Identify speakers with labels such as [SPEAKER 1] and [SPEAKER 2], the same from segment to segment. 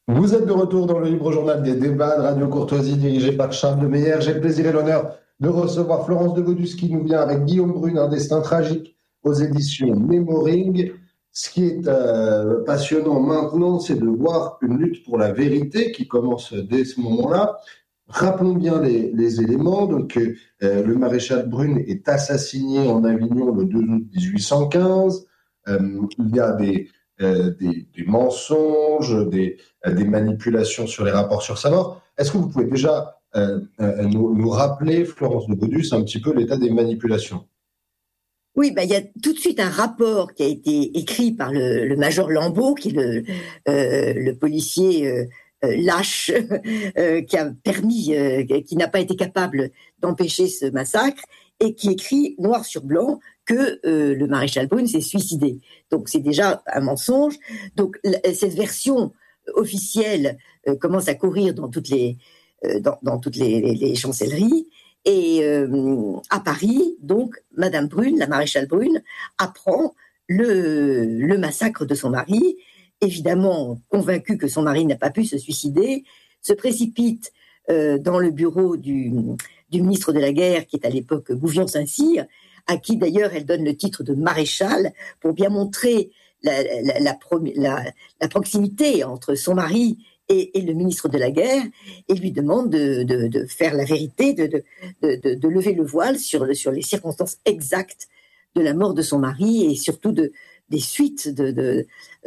[SPEAKER 1] Vous êtes de retour dans le libre journal des débats de Radio Courtoisie dirigé par Charles de Meyer. J'ai le plaisir et l'honneur de recevoir Florence de Godus qui nous vient avec Guillaume Brune, Un destin tragique aux éditions Memoring. Ce qui est passionnant maintenant, c'est de voir une lutte pour la vérité qui commence dès ce moment-là. Rappelons bien les éléments. Donc, le maréchal Brune est assassiné en Avignon le 2 août 1815. Il y a des mensonges, des manipulations sur les rapports sur sa mort. Est-ce que vous pouvez déjà nous rappeler, Florence de Godus, un petit peu l'état des manipulations?
[SPEAKER 2] Oui, il y a tout de suite un rapport qui a été écrit par le major Lambeau, qui est le policier lâche qui a permis, qui n'a pas été capable d'empêcher ce massacre, et qui écrit noir sur blanc que le maréchal Brune s'est suicidé. Donc c'est déjà un mensonge. Donc cette version officielle commence à courir dans toutes les les chancelleries. Et à Paris, donc, Madame Brune, la maréchale Brune, apprend le massacre de son mari. Évidemment, convaincue que son mari n'a pas pu se suicider, se précipite dans le bureau du ministre de la Guerre, qui est à l'époque Gouvion-Saint-Cyr, à qui d'ailleurs elle donne le titre de maréchal, pour bien montrer la proximité entre son mari et le ministre de la Guerre, et lui demande de faire la vérité, de lever le voile sur les circonstances exactes de la mort de son mari, et surtout des suites de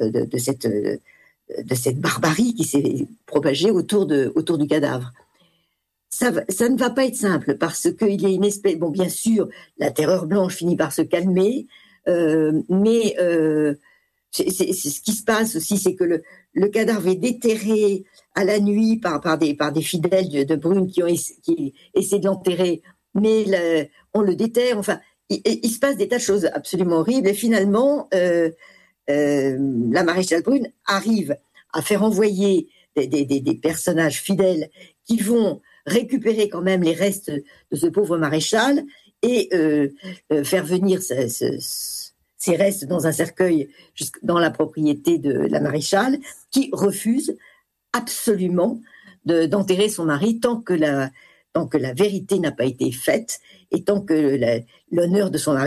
[SPEAKER 2] cette barbarie qui s'est propagée autour du cadavre. Ça ne va pas être simple, parce qu'il y a une espèce... Bon, bien sûr, la terreur blanche finit par se calmer, mais ce qui se passe aussi, c'est que le cadavre est déterré à la nuit par des fidèles de Brune qui essaient de l'enterrer, mais on le déterre. Enfin, il se passe des tas de choses absolument horribles, et finalement, la maréchale Brune arrive à faire envoyer des personnages fidèles qui vont récupérer quand même les restes de ce pauvre maréchal, et faire venir ces restes dans un cercueil dans la propriété de la maréchale, qui refuse absolument d'enterrer son mari tant que la vérité n'a pas été faite, et tant que l'honneur de son mari